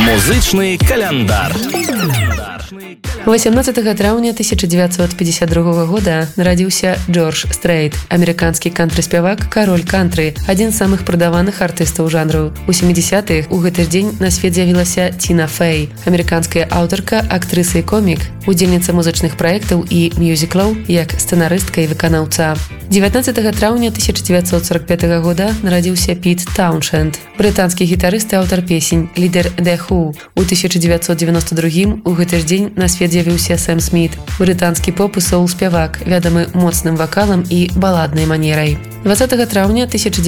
Музычны каляндар. 18 траўня 1952 года нарадзіўся Джордж Стрейт, амерыканскі кантры-спявак, кароль кантры, адзін з самых прадаваных артыстаў жанру. У 70-х у гэты ж дзень на свет з'явілася Тіна Фэй, амерыканская аўтарка, актрыса і комік, удзельніца музычных праектаў і мюзіклаў, як сцэнарыстка і выканаўца. 19 траўня 1945 года нарадзіўся Піт Тауншенд, брытанскі гітарыст і аўтар песень, лідар The Who. У 1992 у гэты ж дзень на свет з'явіўся Сэм Сміт, брытанскі поп і соул-спявак, вядомы моцным вакалам і баладнай манерай. 20 траўня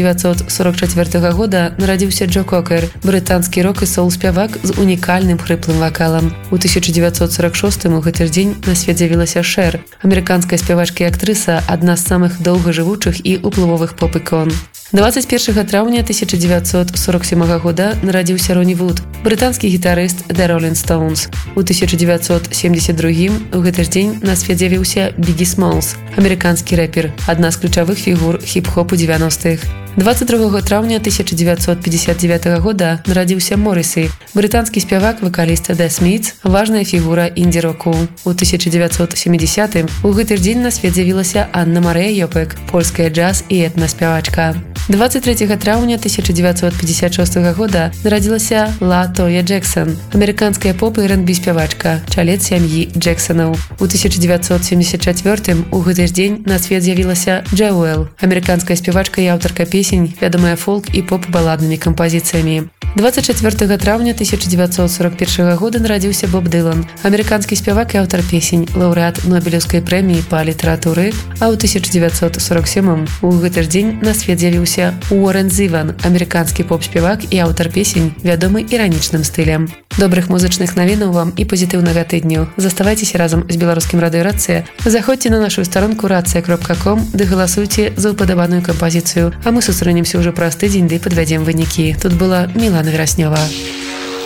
1944 года нарадзіўся Джо Кокер, брытанскі рок і соул-спявак з унікальным хрыплым вакалам. У 1946 у гэты ж дзень на свет з'явілася Шэр, амерыканская спявачка і актрыса, адна з самых доўгажывучых і уплывовых поп-ікон. 21 траўня 1947 года нарадзіўся Роні Вуд, брытанскі гітарыст The Rolling Stones. У 1972 у гэты ж дзень на свет з'явіўся Бігі Смолс, амерыканскі рэпер, адна з ключавых фігур хіп-хопу 90-х. 22 траўня 1959 года нарадзіўся Моррисі, брытанскі спявак, вакаліст The Smiths, важная фігура інді-року. У 1970 у гэты ж дзень на свет з'явілася Анна Марыя Йопек, польская джаз і этна-спявачка. 23 траўня 1956 года нарадзілася Ла Тоя Джексон, амерыканская поп і R&B спявачка, чалец сям'і Джексонаў. У 1974 у гэты ж дзень на свет з'явілася Джоэл, амерыканская спявачка і аўтарка песень, вядомая фолк і поп-баладнымі кампазіцыямі. 24 траўня 1941 года нарадзіўся Боб Дылан, амерыканскі спявак і аўтар песень, лаўрэат Нобелеўскай прэміі па літаратуры, а ў 1947 у гэты ж дзень на свет з'явіўся Уоррен Зіван, амерыканскі поп-спявак і аўтар песень, вядомы іранічным стылем. Добрых музычных навінаў вам і пазітыўнага тыдню. Заставайцеся разам з беларускім радыё Рацыя. Заходзьце на нашу старонку racja.com, ды галасуйце за ўпадабаную кампазіцыю, а мы сустрэнемся ўжо праз тыдзень ды падвядзем вынікі. Тут была Мілана Вераснёва.